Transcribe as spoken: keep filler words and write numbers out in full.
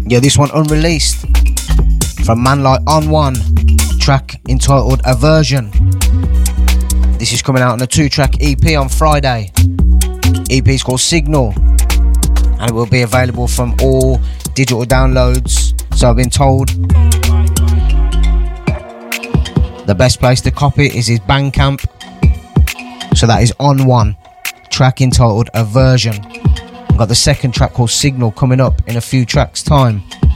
Yeah, this one unreleased from Man Like On One, track entitled Aversion. This is coming out on a two-track E P on Friday. E P is called Signal, and it will be available from all digital downloads, so I've been told. The best place to copy it is his Bandcamp, so that is On One, track entitled Aversion. I've got the second track called Signal coming up in a few tracks time.